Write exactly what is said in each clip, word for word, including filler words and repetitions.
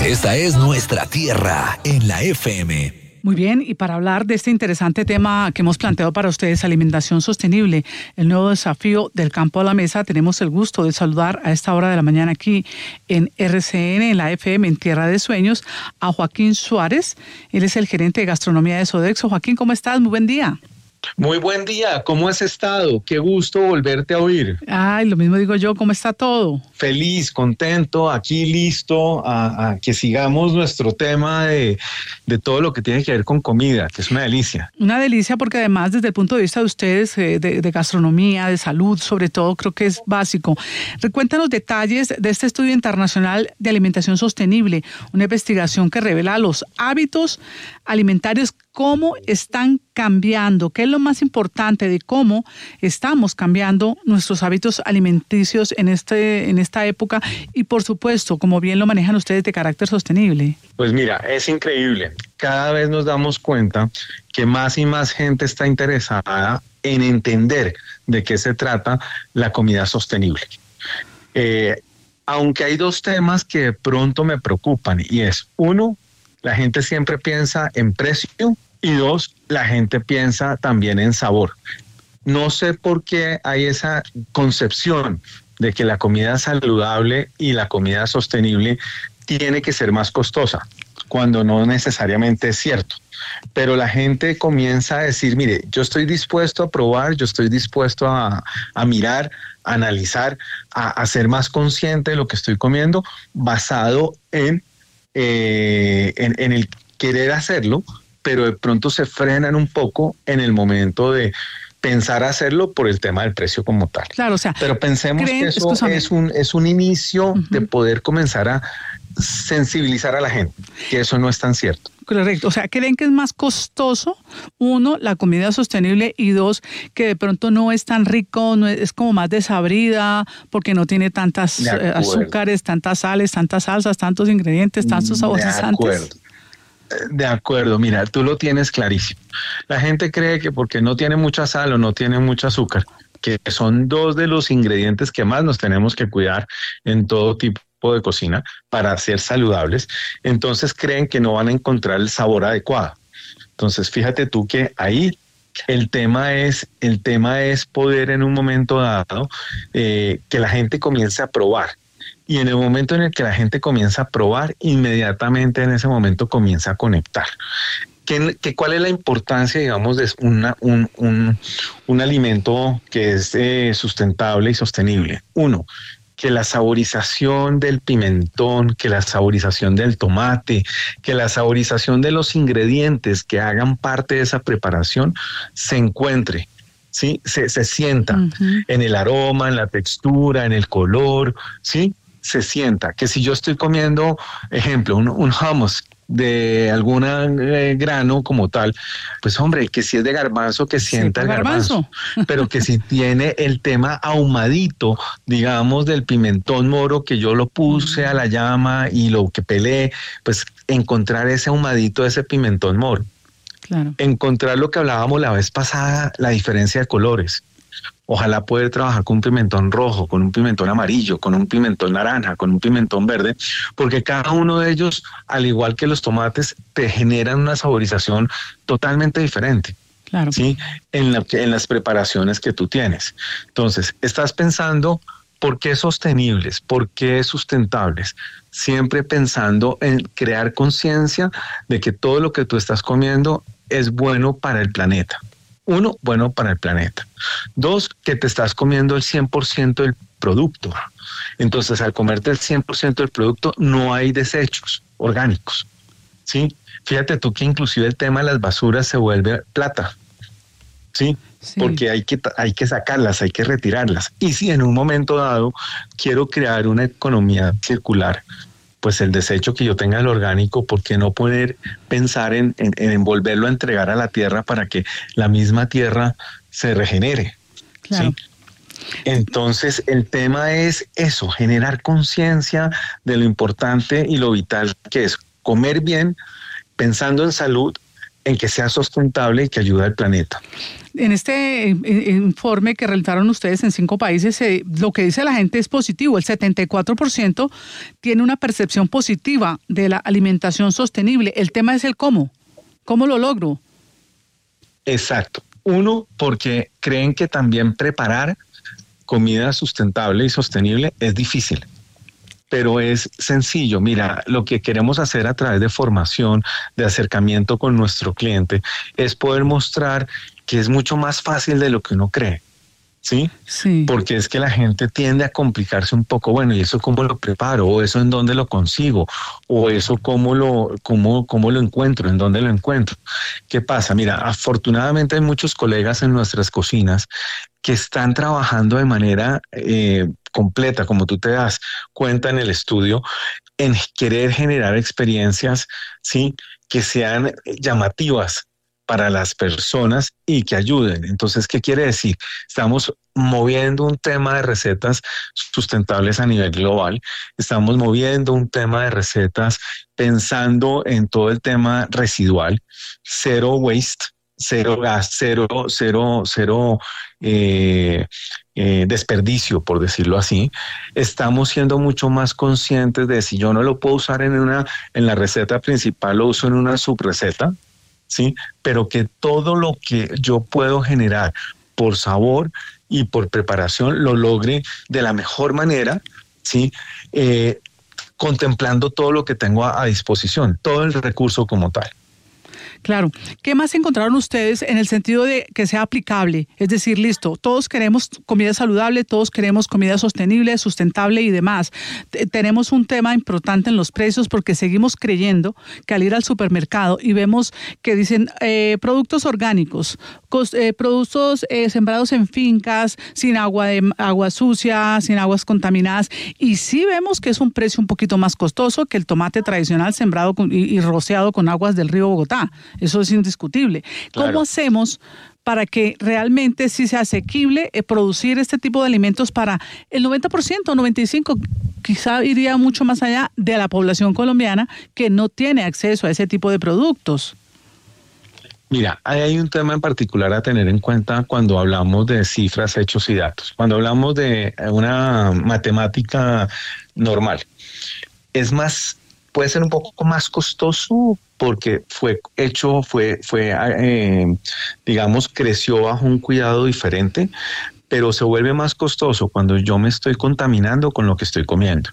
Esta es nuestra tierra en la F M. Muy bien, y para hablar de este interesante tema que hemos planteado para ustedes, alimentación sostenible, el nuevo desafío del campo a la mesa, tenemos el gusto de saludar a esta hora de la mañana aquí en R C N, en la F M, en Tierra de Sueños, a Joaquín Suárez. Él es el gerente de gastronomía de Sodexo. Joaquín, ¿cómo estás? Muy buen día. Muy buen día, ¿cómo has estado? Qué gusto volverte a oír. Ay, lo mismo digo yo, ¿cómo está todo? Feliz, contento, aquí listo a, a que sigamos nuestro tema de, de todo lo que tiene que ver con comida, que es una delicia. Una delicia porque además desde el punto de vista de ustedes, eh, de, de gastronomía, de salud, sobre todo, creo que es básico. Recuéntanos detalles de este estudio internacional de alimentación sostenible, una investigación que revela los hábitos alimentarios, cómo están cambiando, qué es lo más importante de cómo estamos cambiando nuestros hábitos alimenticios en este en esta época y, por supuesto, como bien lo manejan ustedes, de carácter sostenible. Pues mira, es increíble. Cada vez nos damos cuenta que más y más gente está interesada en entender de qué se trata la comida sostenible. Eh, aunque hay dos temas que de pronto me preocupan, y es, uno, la gente siempre piensa en precio, y dos, la gente piensa también en sabor. No sé por qué hay esa concepción de que la comida saludable y la comida sostenible tiene que ser más costosa, cuando no necesariamente es cierto. Pero la gente comienza a decir, mire, yo estoy dispuesto a probar, yo estoy dispuesto a, a mirar, a analizar, a, a ser más consciente de lo que estoy comiendo, basado en, eh, en, en el querer hacerlo, pero de pronto se frenan un poco en el momento de pensar hacerlo por el tema del precio como tal. Claro, o sea, pero pensemos creen, que eso escúchame. es un, es un inicio uh-huh. de poder comenzar a sensibilizar a la gente, que eso no es tan cierto. Correcto, o sea, creen que es más costoso, uno, la comida sostenible, y dos, que de pronto no es tan rico, no es, es como más desabrida, porque no tiene tantas eh, azúcares, tantas sales, tantas salsas, tantos ingredientes, tantos saborizantes. De acuerdo. De acuerdo, mira, tú lo tienes clarísimo. La gente cree que porque no tiene mucha sal o no tiene mucho azúcar, que son dos de los ingredientes que más nos tenemos que cuidar en todo tipo de cocina para ser saludables, entonces creen que no van a encontrar el sabor adecuado. Entonces, fíjate tú que ahí el tema es, el tema es poder en un momento dado eh, que la gente comience a probar. Y en el momento en el que la gente comienza a probar, inmediatamente en ese momento comienza a conectar. ¿Qué, qué, ¿Cuál es la importancia, digamos, de una, un, un, un alimento que es eh, sustentable y sostenible? Uno, que la saborización del pimentón, que la saborización del tomate, que la saborización de los ingredientes que hagan parte de esa preparación se encuentre. ¿Sí? Se, se sienta uh-huh. en el aroma, en la textura, en el color, ¿sí? Se sienta que si yo estoy comiendo, ejemplo, un, un hummus de algún eh, grano como tal, pues hombre, que si es de garbanzo, que sienta el garbanzo, garbanzo. Pero que si tiene el tema ahumadito, digamos, del pimentón moro, que yo lo puse a la llama y lo que pelé, pues encontrar ese ahumadito de ese pimentón moro. Claro. Encontrar lo que hablábamos la vez pasada, la diferencia de colores. Ojalá poder trabajar con un pimentón rojo, con un pimentón amarillo, con un pimentón naranja, con un pimentón verde, porque cada uno de ellos, al igual que los tomates, te generan una saborización totalmente diferente. Claro. ¿Sí? En, la, en las preparaciones que tú tienes. Entonces, estás pensando, ¿por qué sostenibles? ¿Por qué sustentables? Siempre pensando en crear conciencia de que todo lo que tú estás comiendo es bueno para el planeta. Uno, bueno para el planeta. Dos, que te estás comiendo el cien por ciento del producto. Entonces, al comerte el cien por ciento del producto, no hay desechos orgánicos. ¿Sí? Fíjate tú que inclusive el tema de las basuras se vuelve plata. ¿Sí? Sí. Porque hay que, hay que sacarlas, hay que retirarlas. Y si en un momento dado quiero crear una economía circular, pues el desecho que yo tenga del orgánico, ¿por qué no poder pensar en, en, en volverlo a entregar a la tierra para que la misma tierra se regenere? Claro. ¿Sí? Entonces el tema es eso, generar conciencia de lo importante y lo vital que es comer bien, pensando en salud, en que sea sustentable y que ayude al planeta. En este informe que realizaron ustedes en cinco países, eh, lo que dice la gente es positivo. El setenta y cuatro por ciento tiene una percepción positiva de la alimentación sostenible. El tema es el cómo. ¿Cómo lo logro? Exacto. Uno, porque creen que también preparar comida sustentable y sostenible es difícil, pero es sencillo. Mira, lo que queremos hacer a través de formación, de acercamiento con nuestro cliente, es poder mostrar que es mucho más fácil de lo que uno cree. ¿Sí? Sí. Porque es que la gente tiende a complicarse un poco. Bueno, ¿y eso cómo lo preparo? ¿O eso en dónde lo consigo? ¿O eso cómo lo, cómo, cómo lo encuentro? ¿En dónde lo encuentro? ¿Qué pasa? Mira, afortunadamente hay muchos colegas en nuestras cocinas que están trabajando de manera eh, completa, como tú te das cuenta en el estudio, en querer generar experiencias, ¿sí?, que sean llamativas para las personas y que ayuden. Entonces, ¿qué quiere decir? Estamos moviendo un tema de recetas sustentables a nivel global, estamos moviendo un tema de recetas pensando en todo el tema residual, cero waste, cero gas, cero, cero, cero eh, eh, desperdicio, por decirlo así. Estamos siendo mucho más conscientes de si yo no lo puedo usar en una, en la receta principal, lo uso en una subreceta, ¿sí? Pero que todo lo que yo puedo generar por sabor y por preparación lo logre de la mejor manera, ¿sí? Eh, contemplando todo lo que tengo a, a disposición, todo el recurso como tal. Claro. ¿Qué más encontraron ustedes en el sentido de que sea aplicable? Es decir, listo, todos queremos comida saludable, todos queremos comida sostenible, sustentable y demás. T- tenemos un tema importante en los precios porque seguimos creyendo que al ir al supermercado y vemos que dicen eh, productos orgánicos, cos, eh, productos eh, sembrados en fincas, sin agua, de, agua sucia, sin aguas contaminadas, y sí vemos que es un precio un poquito más costoso que el tomate tradicional sembrado con, y, y rociado con aguas del río Bogotá. Eso es indiscutible. ¿Cómo Claro. hacemos para que realmente sí sea asequible eh, producir este tipo de alimentos para el noventa por ciento, noventa y cinco por ciento, quizá iría mucho más allá de la población colombiana que no tiene acceso a ese tipo de productos? Mira, ahí hay un tema en particular a tener en cuenta cuando hablamos de cifras, hechos y datos. Cuando hablamos de una matemática normal, es más, puede ser un poco más costoso porque fue hecho, fue, fue, eh, digamos, creció bajo un cuidado diferente, pero se vuelve más costoso cuando yo me estoy contaminando con lo que estoy comiendo.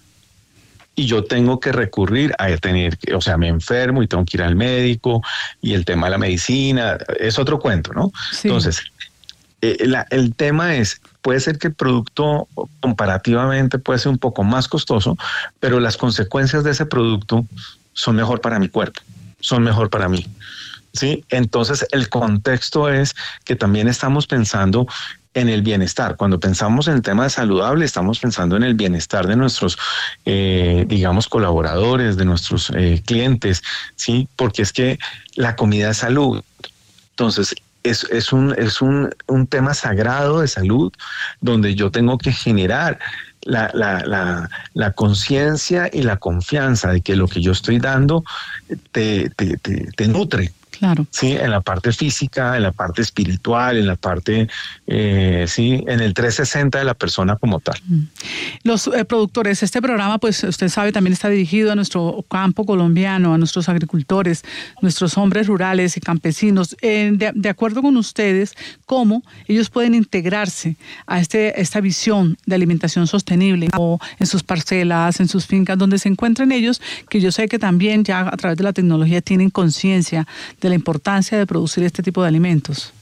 Y yo tengo que recurrir a tener, o sea, me enfermo y tengo que ir al médico y el tema de la medicina, es otro cuento, ¿no? Sí. Entonces, eh, la, el tema es, puede ser que el producto comparativamente puede ser un poco más costoso, pero las consecuencias de ese producto son mejor para mi cuerpo, son mejor para mí, ¿sí? Entonces, el contexto es que también estamos pensando en el bienestar. Cuando pensamos en el tema de saludable, estamos pensando en el bienestar de nuestros, eh, digamos, colaboradores, de nuestros eh, clientes, ¿sí? Porque es que la comida es salud. Entonces, es, es, un, es un, un tema sagrado de salud donde yo tengo que generar la, la, la, la conciencia y la confianza de que lo que yo estoy dando te, te, te, te nutre. Claro. Sí, en la parte física, en la parte espiritual, en la parte, eh, sí, en el trescientos sesenta de la persona como tal. Los eh, productores, este programa, pues usted sabe, también está dirigido a nuestro campo colombiano, a nuestros agricultores, nuestros hombres rurales y campesinos. Eh, de, de acuerdo con ustedes, ¿cómo ellos pueden integrarse a este, esta visión de alimentación sostenible o en sus parcelas, en sus fincas, donde se encuentran ellos, que yo sé que también ya a través de la tecnología tienen conciencia de la importancia de producir este tipo de alimentos?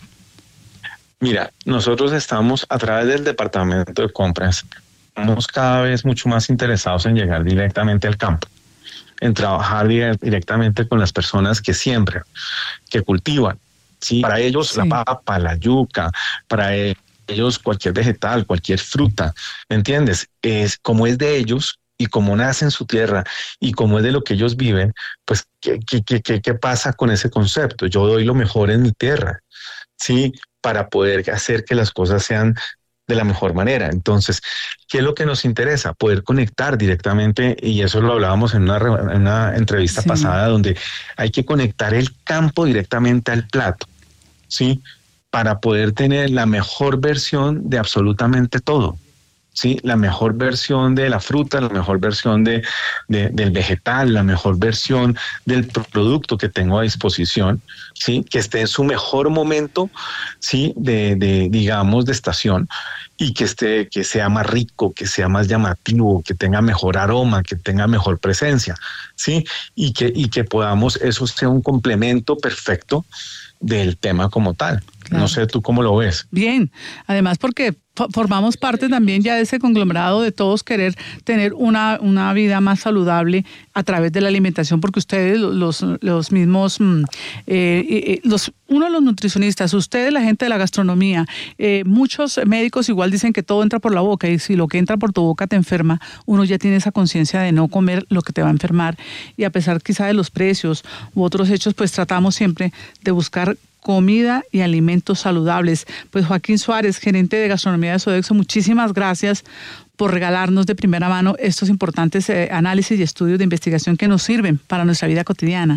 Mira, nosotros estamos a través del departamento de compras, estamos cada vez mucho más interesados en llegar directamente al campo, en trabajar directamente con las personas que siembran, que cultivan. ¿Sí? Para ellos sí. La papa, la yuca, para ellos cualquier vegetal, cualquier fruta, ¿me entiendes? Es como es de ellos. Y como nace en su tierra y como es de lo que ellos viven, pues, ¿qué, qué, qué, qué pasa con ese concepto? Yo doy lo mejor en mi tierra, ¿sí? Para poder hacer que las cosas sean de la mejor manera. Entonces, ¿qué es lo que nos interesa? Poder conectar directamente, y eso lo hablábamos en una, en una entrevista sí. pasada, donde hay que conectar el campo directamente al plato, ¿sí? Para poder tener la mejor versión de absolutamente todo. Sí, la mejor versión de la fruta, la mejor versión de, de, del vegetal, la mejor versión del producto que tengo a disposición, sí, que esté en su mejor momento, sí, de, de digamos de estación, y que esté, que sea más rico, que sea más llamativo, que tenga mejor aroma, que tenga mejor presencia, sí, y que y que podamos, eso sea un complemento perfecto del tema como tal. Claro. No sé tú cómo lo ves. Bien, además porque formamos parte también ya de ese conglomerado de todos querer tener una, una vida más saludable a través de la alimentación, porque ustedes, los, los mismos, eh, eh, los, uno de los nutricionistas, ustedes, la gente de la gastronomía, eh, muchos médicos igual dicen que todo entra por la boca, y si lo que entra por tu boca te enferma, uno ya tiene esa conciencia de no comer lo que te va a enfermar, y a pesar quizá de los precios u otros hechos, pues tratamos siempre de buscar comida y alimentos saludables. Pues Joaquín Suárez, gerente de gastronomía de Sodexo, muchísimas gracias por regalarnos de primera mano estos importantes eh, análisis y estudios de investigación que nos sirven para nuestra vida cotidiana.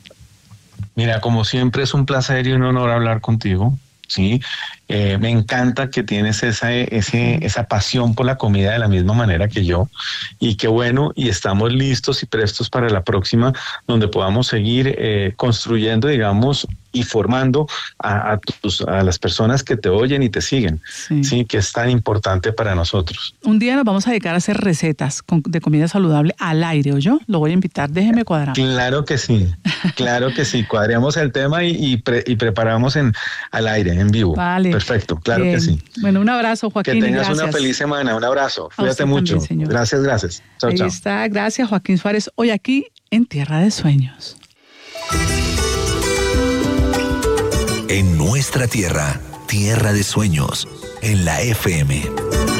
Mira, como siempre es un placer y un honor hablar contigo. Sí, eh, me encanta que tienes esa, ese, esa pasión por la comida de la misma manera que yo, y qué bueno, y estamos listos y prestos para la próxima, donde podamos seguir eh, construyendo, digamos, y formando a, a, tus, a las personas que te oyen y te siguen, sí. sí, que es tan importante para nosotros. Un día nos vamos a dedicar a hacer recetas con, de comida saludable al aire, ¿o yo? Lo voy a invitar, déjeme cuadrar. Claro que sí, claro que sí, cuadremos el tema y, y, pre, y preparamos en, al aire, en vivo. Vale. Perfecto, claro Bien. que sí. Bueno, un abrazo, Joaquín. Que tengas gracias. una feliz semana, un abrazo, cuídate mucho. También, gracias, gracias. Chao, Ahí chao. está, gracias Joaquín Suárez, hoy aquí en Tierra de Sueños. En nuestra tierra, Tierra de Sueños, en la F M.